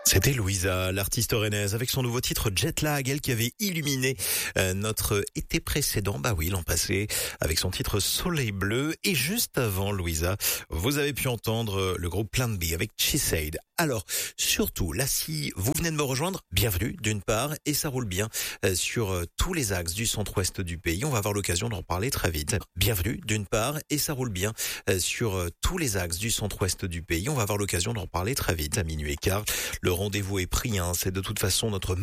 C'était Louisa, l'artiste rennaise, avec son nouveau titre Jetlag, elle qui avait illuminé notre été précédent, bah oui, l'an passé, avec son titre Soleil Bleu. Et juste avant Louisa, vous avez pu entendre le groupe Plan B avec She Said. Alors, surtout, là, si vous venez de me rejoindre, bienvenue d'une part, et ça roule bien sur tous les axes du centre-ouest du pays. On va avoir l'occasion d'en parler très vite. Bienvenue d'une part, et ça roule bien sur tous les axes du centre-ouest du pays. On va avoir l'occasion d'en parler très vite à minuit et quart. Le rendez-vous est pris, hein. C'est de toute façon notre